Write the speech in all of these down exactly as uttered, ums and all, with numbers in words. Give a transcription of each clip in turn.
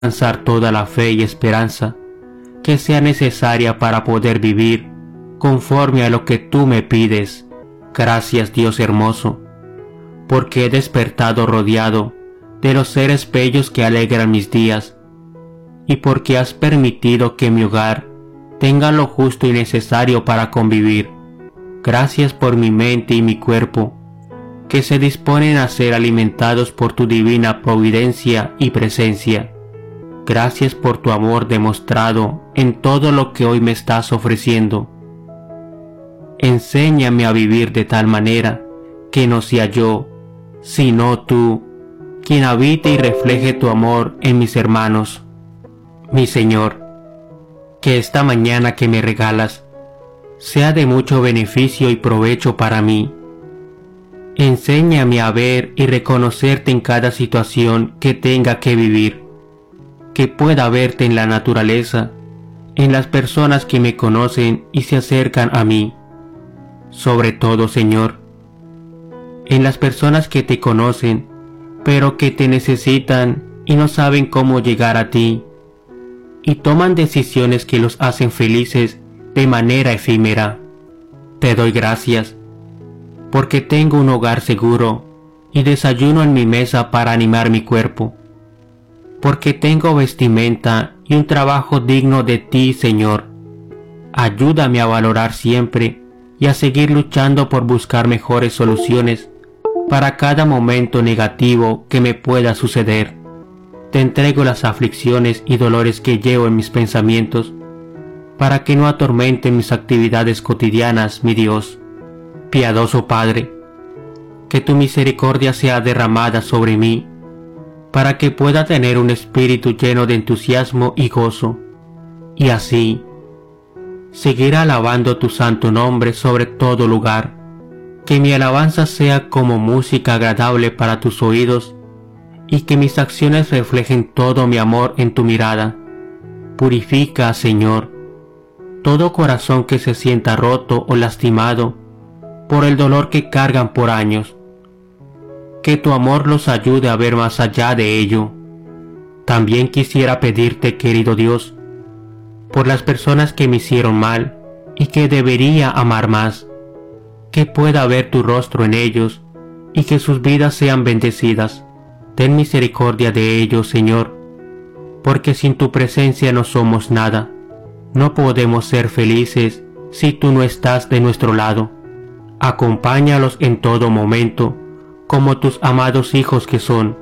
alcanzar toda la fe y esperanza que sea necesaria para poder vivir conforme a lo que tú me pides. Gracias, Dios hermoso, porque he despertado rodeado de los seres bellos que alegran mis días, y porque has permitido que mi hogar tenga lo justo y necesario para convivir. Gracias por mi mente y mi cuerpo, que se disponen a ser alimentados por tu divina providencia y presencia. Gracias por tu amor demostrado en todo lo que hoy me estás ofreciendo. Enséñame a vivir de tal manera que no sea yo, sino tú, quien habite y refleje tu amor en mis hermanos. Mi Señor, que esta mañana que me regalas sea de mucho beneficio y provecho para mí. Enséñame a ver y reconocerte en cada situación que tenga que vivir, que pueda verte en la naturaleza, en las personas que me conocen y se acercan a mí. Sobre todo, Señor, en las personas que te conocen, pero que te necesitan y no saben cómo llegar a ti, y toman decisiones que los hacen felices de manera efímera. Te doy gracias, porque tengo un hogar seguro y desayuno en mi mesa para animar mi cuerpo, porque tengo vestimenta y un trabajo digno de ti, Señor. Ayúdame a valorar siempre y a seguir luchando por buscar mejores soluciones para cada momento negativo que me pueda suceder. Te entrego las aflicciones y dolores que llevo en mis pensamientos, para que no atormenten mis actividades cotidianas, mi Dios. Piadoso Padre, que tu misericordia sea derramada sobre mí, para que pueda tener un espíritu lleno de entusiasmo y gozo, y así seguir alabando tu santo nombre sobre todo lugar. Que mi alabanza sea como música agradable para tus oídos, y que mis acciones reflejen todo mi amor en tu mirada. Purifica, Señor, todo corazón que se sienta roto o lastimado por el dolor que cargan por años. Que tu amor los ayude a ver más allá de ello. También quisiera pedirte, querido Dios, por las personas que me hicieron mal y que debería amar más, que pueda ver tu rostro en ellos y que sus vidas sean bendecidas. Ten misericordia de ellos, Señor, porque sin tu presencia no somos nada. No podemos ser felices si tú no estás de nuestro lado. Acompáñalos en todo momento, como tus amados hijos que son,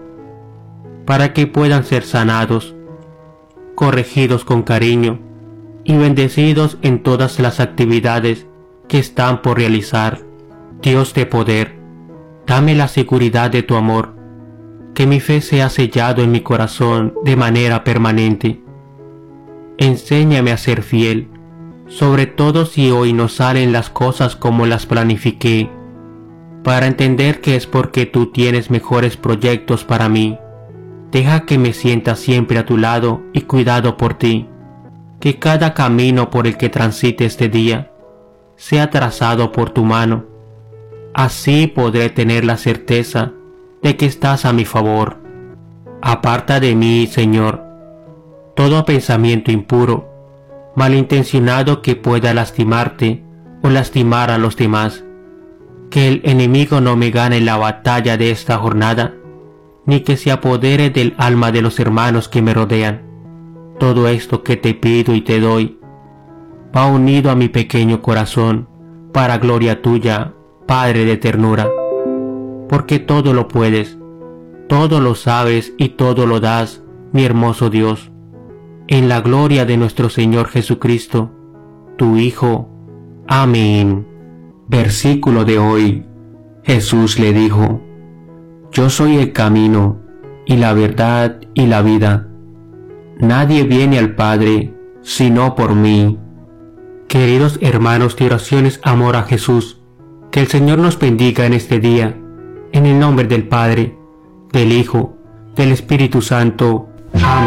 para que puedan ser sanados, corregidos con cariño y bendecidos en todas las actividades que están por realizar. Dios de poder, dame la seguridad de tu amor, que mi fe sea sellado en mi corazón de manera permanente. Enséñame a ser fiel, sobre todo si hoy no salen las cosas como las planifiqué, para entender que es porque tú tienes mejores proyectos para mí. Deja que me sienta siempre a tu lado y cuidado por ti, que cada camino por el que transite este día sea trazado por tu mano. Así podré tener la certeza de que estás a mi favor. Aparta de mí, Señor, todo pensamiento impuro, malintencionado que pueda lastimarte o lastimar a los demás. Que el enemigo no me gane la batalla de esta jornada, ni que se apodere del alma de los hermanos que me rodean. Todo esto que te pido y te doy va unido a mi pequeño corazón, para gloria tuya, Padre de ternura, porque todo lo puedes, todo lo sabes y todo lo das, mi hermoso Dios, en la gloria de nuestro Señor Jesucristo, tu Hijo. Amén. Versículo de hoy. Jesús le dijo: Yo soy el camino, y la verdad, y la vida. Nadie viene al Padre, sino por mí. Queridos hermanos de Oraciones Amor a Jesús, que el Señor nos bendiga en este día, en el nombre del Padre, del Hijo, del Espíritu Santo. Amén.